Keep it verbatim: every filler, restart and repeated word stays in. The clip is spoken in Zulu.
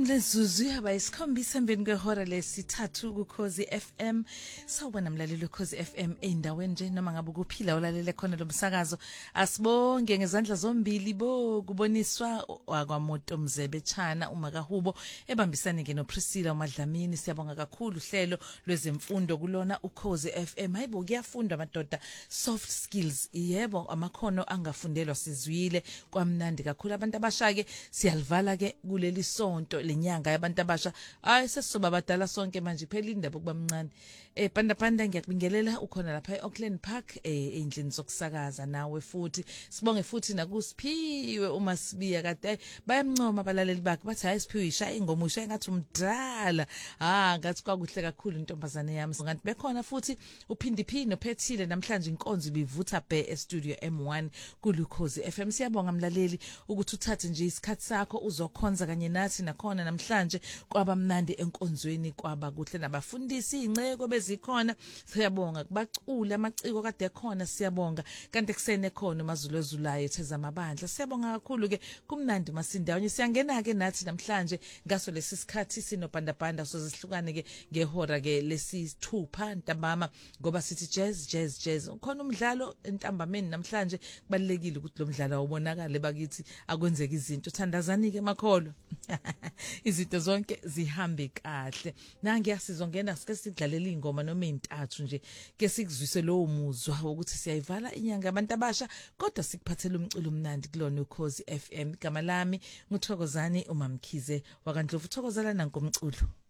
Ishumi lezuzu yaba isikhombisa emveni kwehora lesithathu kuKhozi F M. Sawubona mlaleli weKhozi F M endaweni nje noma ngabe ukuphila olalele khona lo msakazo. Asibonge ngezandla zombili bo kuboniswa akwaMoto Mzebe Chana uMakahubo ebambisane ke noPriscilla uMadlamini. Siyabonga kakhulu uhlelo lwezemfundo kulona uKhozi F M. Hayibo kuyafundwa madoda, soft skills. Yebo, amakhono angafundelwa sizwile kwamnandi kakhulu. Abantu abashake siyalivala ke kuleli sonto lenyanga yabantu abasha. Hayi sesizoba badala sonke manje phela indaba kuba mncane. Eh panda panda ngiyakubingelela ukhona lapha eAuckland Park eh endlini zokusakaza nawe futhi. Sibonge futhi nakuSiphiwe uma sibiya kade bayamncoma abalaleli bakhe bathi hayi Siphiwe isha ingoma usha engathi umdala. Ah ngathi kwakuhle kakhulu intombazane yami. Ngathi bekhona futhi uPhindiphi noPhethile namhlanje inkonzo ibivutha be estudio M one kuLukhozi F M. Siyabonga mlaleli ukuthi uthathe nje isikhathi sakho uzokhonza kanye nathi nakhona namhlanje kwabamnandi enkonzweni kwaba kuhle nabafundisi inceko bezikhona. Siyabonga kubacula amaciko kade khona, siyabonga kanti kusene khona uMazulu ezulayo etheza amabandla. Siyabonga kakhulu ke kumnandi masindawonye. Siyangena ke nathi namhlanje ngaso lesi sikhathi sinopandapanda sozihlukane ke ngehora ke lesithupha ntambama ngoba sithi jazz jazz jazz. Khona umdlalo entambameni namhlanje kubalekile ukuthi lo mdlalo awubonakale bakithi akwenzeka izinto. Thandazani ke makholo izinto zonke zihambe kahle. Nangi yasizongena sike sidlalela ingoma noma intathu nje ke sikuzwise lowo muzwa ukuthi siyayivala inyanga yabantu abasha kodwa sikuphathela umculo omnandi kulona uKhozi F M. Igama lami nguThokozani uMamkhize wakanDlovu. Thokozela nankomculo.